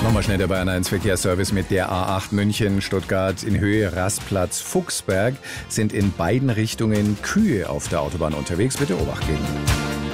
Nochmal schnell der Bayern 1 Verkehrsservice mit der A8 München, Stuttgart in Höhe Rastplatz Fuchsberg sind in beiden Richtungen Kühe auf der Autobahn unterwegs. Bitte Obacht geben.